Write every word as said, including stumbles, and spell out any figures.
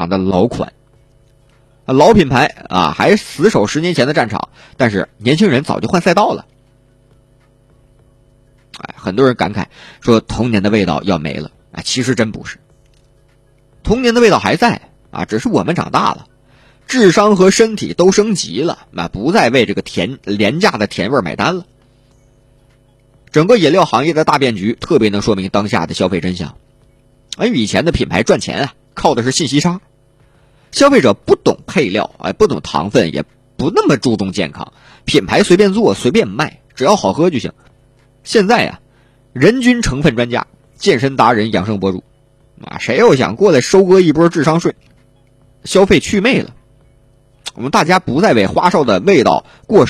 场的老款。老品牌啊，还死守十年前的战场，但是年轻人早就换赛道了。哎，很多人感慨说童年的味道要没了，啊，其实真不是。童年的味道还在啊，只是我们长大了，智商和身体都升级了，那不再为这个甜廉价的甜味买单了。整个饮料行业的大变局特别能说明当下的消费真相。哎，以前的品牌赚钱啊，靠的是信息差。消费者不懂配料，哎，不懂糖分，也不那么注重健康，品牌随便做随便卖，只要好喝就行。现在呀、啊，人均成分专家、健身达人、养生博主啊，谁又想过来收割一波智商税？消费祛魅了，我们大家不再为花哨的味道过